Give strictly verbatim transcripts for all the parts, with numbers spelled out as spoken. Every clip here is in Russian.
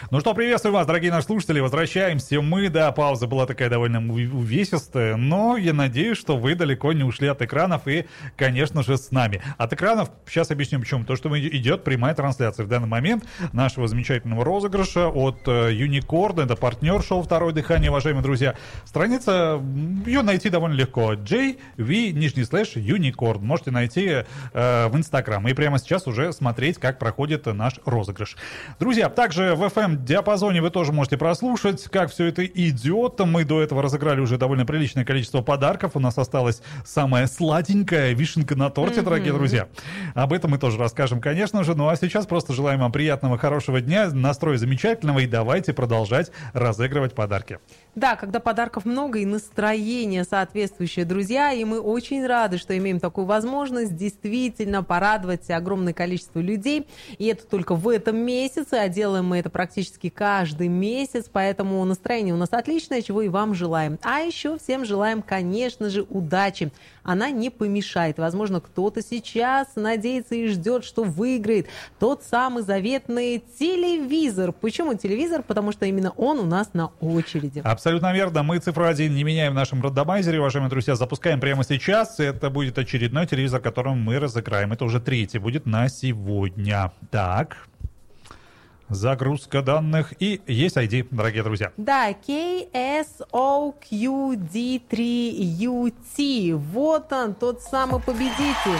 Ну что, приветствую вас, дорогие наши слушатели. Возвращаемся мы. Да, пауза была такая довольно увесистая, но я надеюсь, что вы далеко не ушли от экранов и, конечно же, с нами. От экранов, сейчас объясню почему. То, что идет прямая трансляция в данный момент нашего замечательного розыгрыша от Unicorn. Это партнер шоу «Второе дыхание», уважаемые друзья. Страница, ее найти довольно легко. джей ви, нижний слэш, Unicorn. Можете найти э, в Инстаграм. И прямо сейчас уже смотреть, как проходит наш розыгрыш. Друзья, также в эф эм-диапазоне вы тоже можете прослушать, как все это идет. Мы до этого разыграли уже довольно приличное количество подарков. У нас осталась самая сладенькая вишенка на торте, mm-hmm. дорогие друзья. Об этом мы тоже расскажем, конечно же. Ну а сейчас просто желаем вам приятного, хорошего дня, настроя замечательного, и давайте продолжать разыгрывать подарки. Да, когда подарков много и настроение соответствующее, друзья, и мы очень рады, что имеем такую возможность действительно порадовать огромное количество людей, и это только в этом месяце, а делаем мы это практически каждый месяц, поэтому настроение у нас отличное, чего и вам желаем. А еще всем желаем, конечно же, удачи. Она не помешает. Возможно, кто-то сейчас надеется и ждет, что выиграет тот самый заветный телевизор. Почему телевизор? Потому что именно он у нас на очереди. Абсолютно верно. Мы цифру один не меняем в нашем рандомайзере, уважаемые друзья. Запускаем прямо сейчас. Это будет очередной телевизор, который мы разыграем. Это уже третий будет на сегодня. Так. Загрузка данных. И есть ай ди, дорогие друзья. Да, кей эс о кью ди три ю ти. Вот он, тот самый победитель.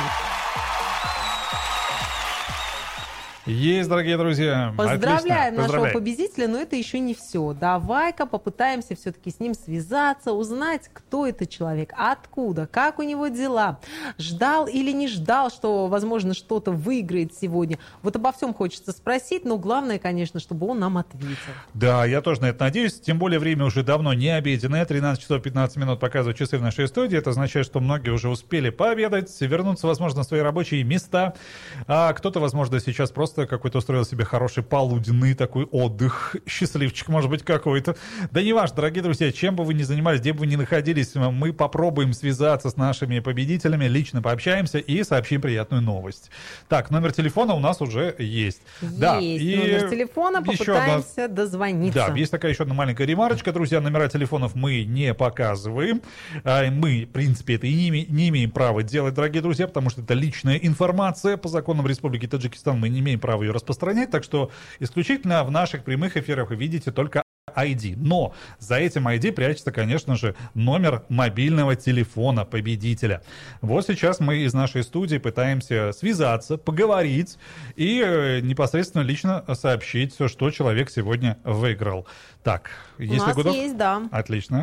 Есть, дорогие друзья. Поздравляем нашего победителя, но это еще не все. Давай-ка попытаемся все-таки с ним связаться, узнать, кто это человек, откуда, как у него дела, ждал или не ждал, что, возможно, что-то выиграет сегодня. Вот обо всем хочется спросить, но главное, конечно, чтобы он нам ответил. Да, я тоже на это надеюсь, тем более время уже давно не обеденное, тринадцать часов пятнадцать минут показывают часы в нашей студии, это означает, что многие уже успели пообедать, вернуться, возможно, в свои рабочие места, а кто-то, возможно, сейчас просто какой-то устроил себе хороший полуденный такой отдых, счастливчик, может быть, какой-то. Да не важно, дорогие друзья, чем бы вы ни занимались, где бы вы ни находились, мы попробуем связаться с нашими победителями, лично пообщаемся и сообщим приятную новость. Так, номер телефона у нас уже есть. Есть да, номер телефона, попытаемся одна... дозвониться. Да, есть такая еще одна маленькая ремарочка, друзья, номера телефонов мы не показываем. Мы, в принципе, это и не, не имеем права делать, дорогие друзья, потому что это личная информация. По законам Республики Таджикистан мы не имеем права ее распространять, так что исключительно в наших прямых эфирах вы видите только ай ди. Но за этим ай ди прячется, конечно же, номер мобильного телефона победителя. Вот сейчас мы из нашей студии пытаемся связаться, поговорить и э, непосредственно лично сообщить, что человек сегодня выиграл. Так, у если нас готов? Есть, да. Отлично.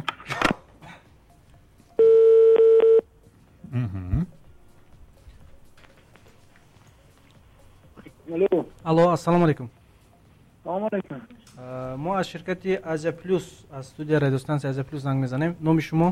Угу. Алло. Алло, ассаламу алейкум. Салам алейкум. ما از شرکت ازیا پلوس از استودیو رادیو استانسیون ازیا پلوس زنگ میزنیم. نام شما؟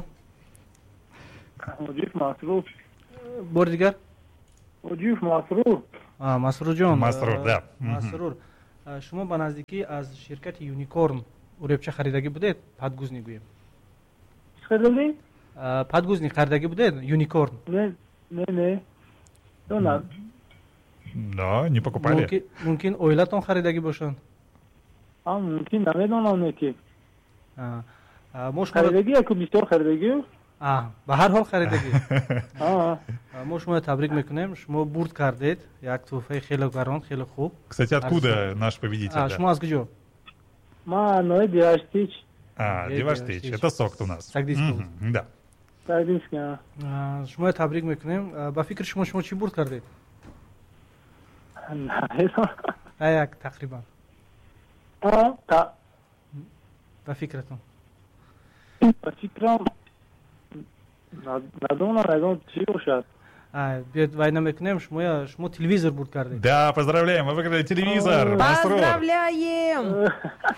وجیف مسرور. بار دیگر؟ وجیف مسرور. آه مسرور جان. مسرور ده. مسرور. شما به نزدیکی از شرکت یونیکورن اوریبچه خریدگی بودید؟ پادگوزنی گویم. خریدی؟ پادگوزنی خریدگی بودید؟ یونیکورن. نه نه نه. نه. Да, не покупали. ممکن ممکن اویلاتون خریدگی باشن. آه ممکن نمیدونم نه که. آه مش خریدگی یا کمیسیون خریدگی؟ آه به هر حال خریدگی. آه. ما شما تبریک میکنیم. شما برد کردید. یک تحفه خیلی گران، خیلی خوب. Кстати, откуда наш победитель? А, шумо аз куҷо? Ма нои Деваштич. А, Деваштич. Это сок у нас. Сагдиску. Да. Сагдиска. Шумо табрик мекунем. Ба фикри шумо шумо чӣ бурд кардед? А як тақрибан. А, та. Ба фикратон. Ба фикрам. Надонам, надонам чӣ бошад? А, биёд вайна мекунем, шумо шумо телевизор бурд кардед. Да, поздравляем, вы выиграли телевизор. Поздравляем!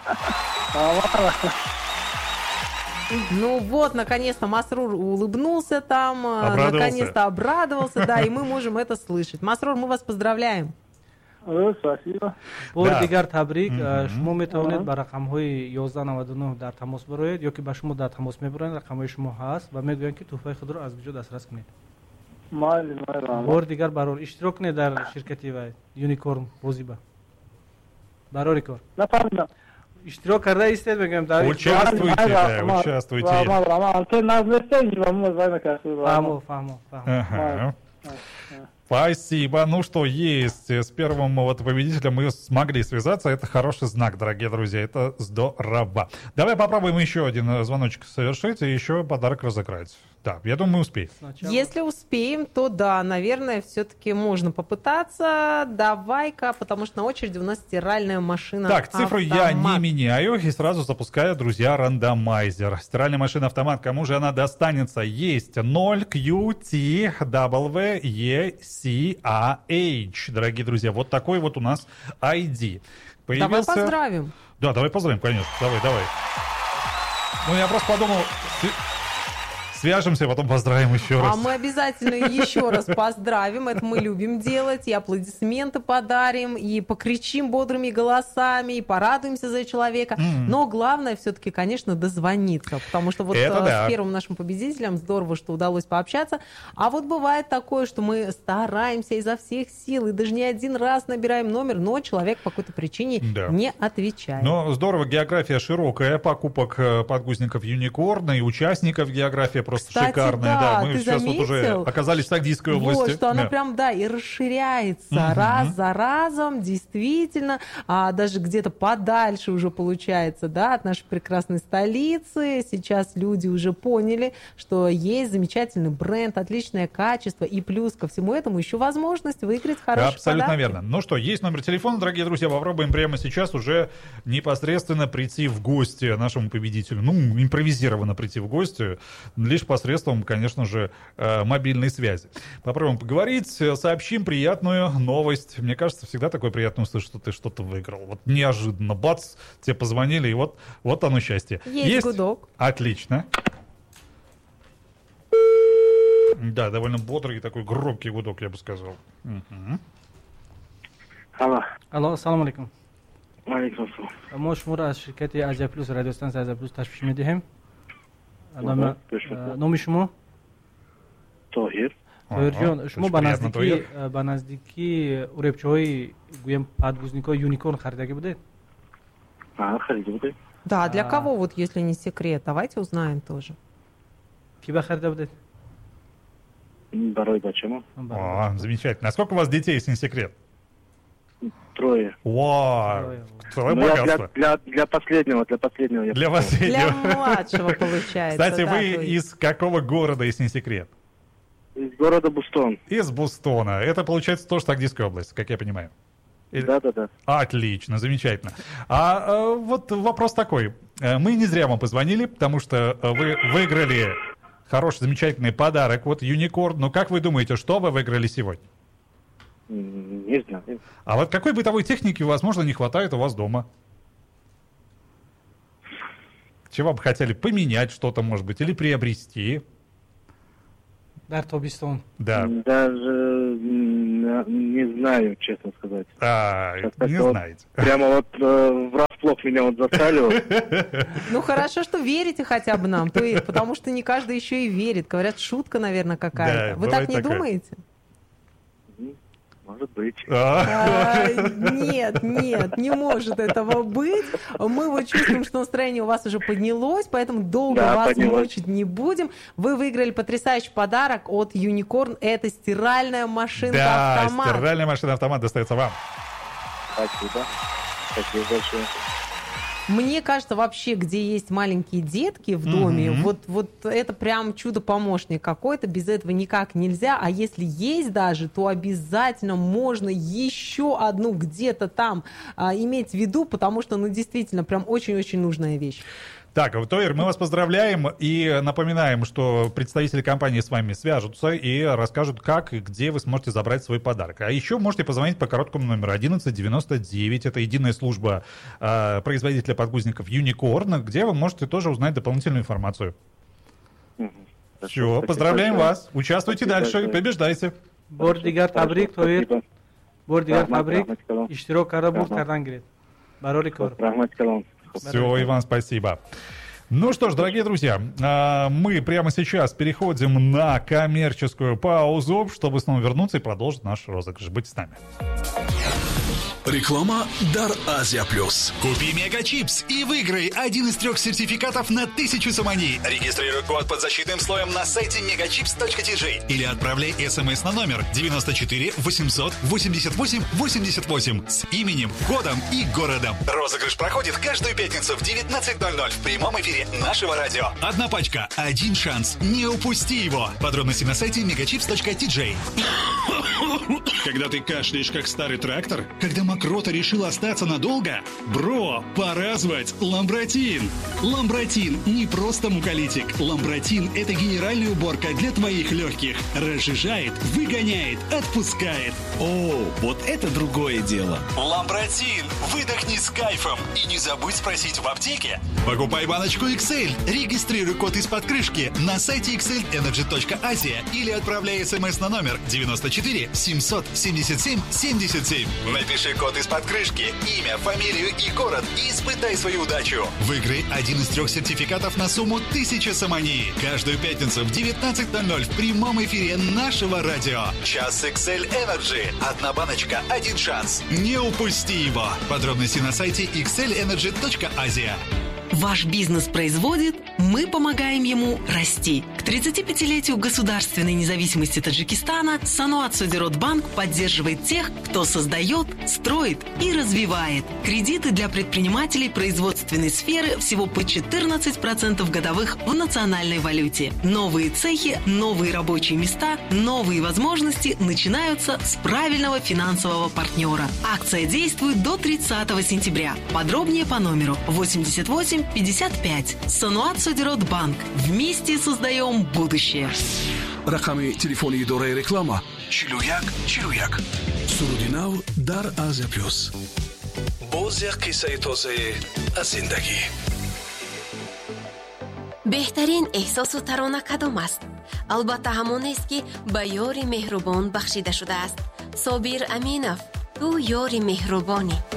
Ну вот, наконец-то Масрур улыбнулся там, наконец-то обрадовался, да, и мы можем это слышать. Масрур, мы вас поздравляем. Спасибо. بار دیگر تبریک. شما میتوانید با رقم‌های یازده نود و نه در تماس بروید یا که با شما در تماس میبرند، رقم‌های شما هست و میگویند که تحفه خود را از کجا دسترس کنید. مالی مالی. بار دیگر برای اشتراک کنید در شرکتی و یونیکورن بازی با. برای کار. نفهمیدم. иштирок карда истед мегӯям давид. Участвуйте, да, участвуйте. Фаҳмо, фаҳмо, фаҳмо. Спасибо. Ну что, есть. С первым вот победителем мы смогли связаться. Это хороший знак, дорогие друзья. Это здорово. Давай попробуем еще один звоночек совершить и еще подарок разыграть. Да, я думаю, мы успеем. Сначала. Если успеем, то да, наверное, все-таки можно попытаться. Давай-ка, потому что на очереди у нас стиральная машина. Так, цифру автомат. я не меняю и сразу запускаю, друзья, рандомайзер. Стиральная машина-автомат, кому же она достанется? Есть ноль кью ти дабл ю и си эй эйч. Дорогие друзья, вот такой вот у нас ай ди. Появился... Давай поздравим. Да, давай поздравим, конечно. Давай, давай. Ну, я просто подумал... Свяжемся, потом поздравим еще раз. А мы обязательно еще раз поздравим. Это мы любим делать. И аплодисменты подарим, и покричим бодрыми голосами, и порадуемся за человека. Mm-hmm. Но главное все-таки, конечно, дозвониться. Потому что вот Это с да. первым нашим победителем здорово, что удалось пообщаться. А вот бывает такое, что мы стараемся изо всех сил, и даже не один раз набираем номер, но человек по какой-то причине да. не отвечает. Но здорово, география широкая, покупок подгузников Юникорн и участников географии просто Кстати, шикарная. Да, да, мы ты сейчас заметил? вот уже оказались в Сагдийской области. Вот, что она да. прям, да, и расширяется Mm-hmm. раз за разом, действительно, а даже где-то подальше уже получается, да, от нашей прекрасной столицы. Сейчас люди уже поняли, что есть замечательный бренд, отличное качество, и плюс ко всему этому еще возможность выиграть хороший Абсолютно подарки. верно. Ну что, есть номер телефона, дорогие друзья, попробуем прямо сейчас уже непосредственно прийти в гости нашему победителю. Ну, импровизированно прийти в гости, лишь посредством, конечно же, мобильной связи. Попробуем поговорить, сообщим приятную новость. Мне кажется, всегда такое приятно услышать, что ты что-то выиграл. Вот неожиданно, бац, тебе позвонили, и вот, вот оно счастье. Есть, есть гудок. Отлично. Да, довольно бодрый и такой громкий гудок, я бы сказал. Угу. Алло. Алло, ассаламу алейкум. Алейкум ассалам. ما شما را از شرکت ازیا پلوس رادیو استانس ازیا پلوس تشریف میدهیم. نام شما؟ طاهر. طاهر جان، شما به نزدیکی به نزدیکی اوربچه‌های گویم подгузник‌های یونیکورن خریدگی بودید؟ آه خریده بودید. Да, для кого, вот если не секрет, давайте узнаем тоже. کی به خریده بودید؟ برای بچه‌م. О, замечательно. А сколько у вас детей, если не секрет? Трое. Вау! Целое Ну, я богатство. для, для, для последнего, для последнего. Я Для Для последнего. младшего получается. Кстати, да, вы то есть. из какого города, если не секрет? из города Бустон. Из Бустона. Это, получается, тоже Сагдийская область, как я понимаю. Или- Да, да, да. Отлично, замечательно. А э, вот вопрос такой. Э, Мы не зря вам позвонили, потому что э, вы выиграли хороший, замечательный подарок. Вот Юникорн. Ну, как вы думаете, что вы выиграли сегодня? М, Не знаю. А вот какой бытовой техники, возможно, не хватает у вас дома? Чего бы хотели поменять что-то, может быть, или приобрести? در تابستان. Да. Даже м, не знаю, честно сказать. А, Как-то не вот знаете. Прямо вот э, врасплох меня вот застали. вот. Ну хорошо, что верите хотя бы нам, Туир, потому что не каждый еще и верит. Говорят, шутка, наверное, какая-то. Да, Вы бывает так не такое. думаете? Может быть. А, А, нет, нет, не может этого быть. Мы вот чувствуем, что настроение у вас уже поднялось, поэтому долго Да, вас поднялось. мучить не будем. Вы выиграли потрясающий подарок от Юникорн. Это стиральная Да, машинка-автомат. стиральная машина-автомат достается вам. Спасибо. Спасибо большое. Мне кажется, вообще, где есть маленькие детки в доме, Мгм. вот, вот это прям чудо-помощник какой-то, без этого никак нельзя. А если есть даже, то обязательно можно еще одну где-то там а, иметь в виду, потому что, ну, действительно, прям очень-очень нужная вещь. Так, Тоир, мы вас поздравляем и напоминаем, что представители компании с вами свяжутся и расскажут, как и где вы сможете забрать свой подарок. А еще можете позвонить по короткому номеру одиннадцать девяносто девять. Это единая служба э, производителя подгузников Юникорн, где вы можете тоже узнать дополнительную информацию. Мгм. Хорошо, Все, спасибо поздравляем большое. вас. Участвуйте Спасибо дальше, большое. побеждайте. بار دیگر تبریک تویر. Спасибо. بار دیگر رحمت- تبریک. رحمت کلام. اشتراک کرده برد رحمت. کردن گرید. برای کار. Рахмат калам. Все, Иван, спасибо. Ну что ж, дорогие друзья, а, мы прямо сейчас переходим на коммерческую паузу, чтобы снова вернуться и продолжить наш розыгрыш. Будьте с нами. Реклама дар Азия Плюс. Купи Мегачипс и выиграй один из трех сертификатов на тысячу самани. Регистрируй код под защитным слоем на сайте мегачипс точка ти джей или отправляй смс на номер девяносто четыре восемьсот восемьдесят восемь восемьдесят восемь с именем, кодом и городом. Розыгрыш проходит каждую пятницу в девятнадцать ноль ноль в прямом эфире нашего радио. Одна пачка, один шанс. Не упусти его. Подробности на сайте мегачипс точка ти джей. Когда ты кашляешь как старый трактор, когда мокрота решила остаться надолго, бро, пора звать Ламбротин. Ламбротин не просто муколитик. Ламбротин – это генеральная уборка для твоих легких. Разжижает, выгоняет, отпускает. О, вот это другое дело. Ламбротин. Выдохни с кайфом. И не забудь спросить в аптеке. Покупай баночку икс эль. Регистрируй код из-под крышки на сайте икс эль энерджи точка азия или отправляй смс на номер девяносто четыре семьсот семьдесят семь семьдесят семь. Напиши код из-под крышки, имя, фамилию и город и испытай свою удачу. Выиграй один из трех сертификатов на сумму тысяча самани. Каждую пятницу в девятнадцать ноль ноль в прямом эфире нашего радио. Час икс эль Energy. Одна баночка, один шанс. Не упусти его. Подробности на сайте икс эль энерджи точка азия. Ваш бизнес производит, мы помогаем ему расти. К тридцатипятилетию государственной независимости Таджикистана Сануат Содиротбанк поддерживает тех, кто создает, строит и развивает. Кредиты для предпринимателей производственной сферы всего по четырнадцать процентов годовых в национальной валюте. Новые цехи, новые рабочие места, новые возможности начинаются с правильного финансового партнера. Акция действует до тридцатого сентября. Подробнее по номеру восемьдесят восемь пятьдесят пять. Сануат Содиротбанк. Вместе создаем будущее. Рақами телефони идораи реклама чилу як чилу як. Суруди нав дар Азия Плюс. боз як қиссаи тозаи аз зиндагӣ. беҳтарин эҳсосу тарона кадом аст? албатта ҳамонест ки ба ёри меҳрубон бахшида шудааст. Собир Аминов, ту ёри меҳрубонӣ.